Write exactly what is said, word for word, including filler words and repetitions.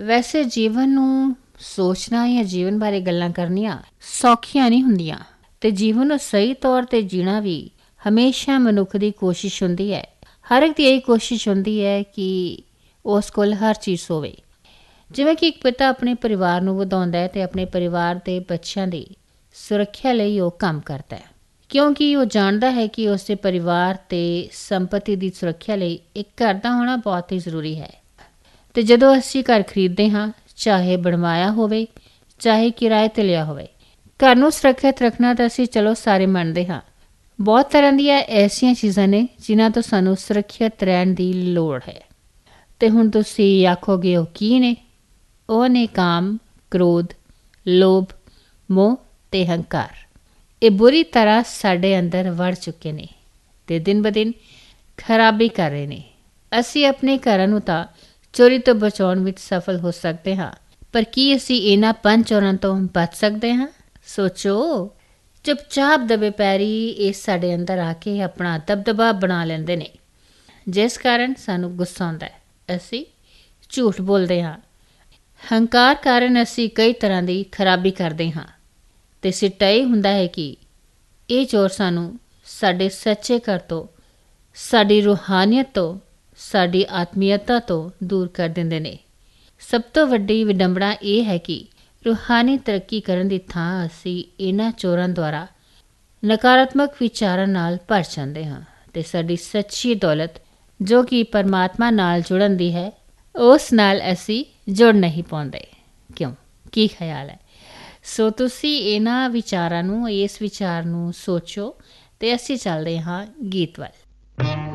ਵੈਸੇ ਜੀਵਨ ਨੂੰ ਸੋਚਣਾ ਜਾਂ ਜੀਵਨ ਬਾਰੇ ਗੱਲਾਂ ਕਰਨੀਆਂ ਸੌਖੀਆਂ ਨਹੀਂ ਹੁੰਦੀਆਂ, ਅਤੇ ਜੀਵਨ ਨੂੰ ਸਹੀ ਤੌਰ 'ਤੇ ਜੀਣਾ ਵੀ ਹਮੇਸ਼ਾ ਮਨੁੱਖ ਦੀ ਕੋਸ਼ਿਸ਼ ਹੁੰਦੀ ਹੈ। ਹਰ ਇੱਕ ਦੀ ਇਹੀ ਕੋਸ਼ਿਸ਼ ਹੁੰਦੀ ਹੈ ਕਿ ਉਸ ਕੋਲ ਹਰ ਚੀਜ਼ ਹੋਵੇ। ਜਿਵੇਂ ਕਿ ਇੱਕ ਪਿਤਾ ਆਪਣੇ ਪਰਿਵਾਰ ਨੂੰ ਵਧਾਉਂਦਾ ਹੈ ਅਤੇ ਆਪਣੇ ਪਰਿਵਾਰ ਦੇ ਬੱਚਿਆਂ ਦੀ ਸੁਰੱਖਿਆ ਲਈ ਉਹ ਕੰਮ ਕਰਦਾ ਹੈ, ਕਿਉਂਕਿ ਉਹ ਜਾਣਦਾ ਹੈ ਕਿ ਉਸ ਦੇ ਪਰਿਵਾਰ ਅਤੇ ਸੰਪਤੀ ਦੀ ਸੁਰੱਖਿਆ ਲਈ ਇੱਕ ਘਰ ਦਾ ਹੋਣਾ ਬਹੁਤ ਹੀ ਜ਼ਰੂਰੀ ਹੈ। ਅਤੇ ਜਦੋਂ ਅਸੀਂ ਘਰ ਖਰੀਦਦੇ ਹਾਂ, ਚਾਹੇ ਬਣਵਾਇਆ ਹੋਵੇ ਚਾਹੇ ਕਿਰਾਏ 'ਤੇ ਲਿਆ ਹੋਵੇ, ਘਰ ਨੂੰ ਸੁਰੱਖਿਅਤ ਰੱਖਣਾ ਤਾਂ ਅਸੀਂ ਚਲੋ ਸਾਰੇ ਮੰਨਦੇ ਹਾਂ। ਬਹੁਤ ਤਰ੍ਹਾਂ ਦੀਆਂ ਐਸੀਆਂ ਚੀਜ਼ਾਂ ਨੇ ਜਿਨ੍ਹਾਂ ਤੋਂ ਸਾਨੂੰ ਸੁਰੱਖਿਅਤ ਰਹਿਣ ਦੀ ਲੋੜ ਹੈ। ਅਤੇ ਹੁਣ ਤੁਸੀਂ ਆਖੋਗੇ ਉਹ ਕੀ ਨੇ? ਉਹ ਨੇ ਕਾਮ, ਕ੍ਰੋਧ, ਲੋਭ, ਮੋਹ ਅਤੇ ਹੰਕਾਰ। ਇਹ ਬੁਰੀ ਤਰ੍ਹਾਂ ਸਾਡੇ ਅੰਦਰ ਵੜ ਚੁੱਕੇ ਨੇ ਅਤੇ ਦਿਨ ਬ ਦਿਨ ਖਰਾਬੀ ਕਰ ਰਹੇ ਨੇ। ਅਸੀਂ ਆਪਣੇ ਘਰਾਂ ਨੂੰ ਤਾਂ ਚੋਰੀ ਤੋਂ ਬਚਾਉਣ ਵਿੱਚ ਸਫਲ ਹੋ ਸਕਦੇ ਹਾਂ, ਪਰ ਕੀ ਅਸੀਂ ਇਹਨਾਂ ਪੰਜ ਚੋਰਾਂ ਤੋਂ ਬਚ ਸਕਦੇ ਹਾਂ? ਸੋਚੋ। ਚੁੱਪਚਾਪ ਦਬੇ ਪੈਰੀ ਇਹ ਸਾਡੇ ਅੰਦਰ ਆ ਕੇ ਆਪਣਾ ਦਬਦਬਾ ਬਣਾ ਲੈਂਦੇ ਨੇ, ਜਿਸ ਕਾਰਨ ਸਾਨੂੰ ਗੁੱਸਾ ਆਉਂਦਾ ਹੈ। ਅਸੀਂ ਝੂਠ ਬੋਲਦੇ ਹਾਂ। ਹੰਕਾਰ ਕਾਰਨ ਅਸੀਂ ਕਈ ਤਰ੍ਹਾਂ ਦੀ ਖਰਾਬੀ ਕਰਦੇ ਹਾਂ, ਅਤੇ ਸਿੱਟਾ ਇਹ ਹੁੰਦਾ ਹੈ ਕਿ ਇਹ ਚੋਰ ਸਾਨੂੰ ਸਾਡੇ ਸੱਚੇ ਘਰ ਤੋਂ, ਸਾਡੀ ਰੂਹਾਨੀਅਤ ਤੋਂ, ਸਾਡੀ ਆਤਮੀਅਤਾ ਤੋਂ ਦੂਰ ਕਰ ਦਿੰਦੇ ਨੇ। ਸਭ ਤੋਂ ਵੱਡੀ ਵਿਡੰਬਣਾ ਇਹ ਹੈ ਕਿ ਰੂਹਾਨੀ ਤਰੱਕੀ ਕਰਨ ਦੀ ਥਾਂ ਅਸੀਂ ਇਹਨਾਂ ਚੋਰਾਂ ਦੁਆਰਾ ਨਕਾਰਾਤਮਕ ਵਿਚਾਰਾਂ ਨਾਲ ਭਰ ਜਾਂਦੇ ਹਾਂ, ਅਤੇ ਸਾਡੀ ਸੱਚੀ ਦੌਲਤ ਜੋ ਕਿ ਪਰਮਾਤਮਾ ਨਾਲ ਜੁੜਨ ਦੀ ਹੈ, ਉਸ ਨਾਲ ਅਸੀਂ ਜੁੜ ਨਹੀਂ ਪਾਉਂਦੇ। ਕਿਉਂ? ਕੀ ਖਿਆਲ ਹੈ? ਸੋ ਤੁਸੀਂ ਇਹਨਾਂ ਵਿਚਾਰਾਂ ਨੂੰ, ਇਸ ਵਿਚਾਰ ਨੂੰ ਸੋਚੋ, ਅਤੇ ਅਸੀਂ ਚੱਲਦੇ ਹਾਂ ਗੀਤ ਵੱਲ।